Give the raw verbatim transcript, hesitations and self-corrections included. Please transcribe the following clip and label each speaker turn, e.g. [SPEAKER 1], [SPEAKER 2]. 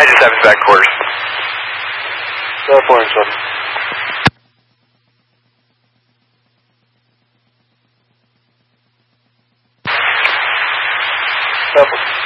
[SPEAKER 1] I just have his back quarters.
[SPEAKER 2] Go for him, seven. Seven.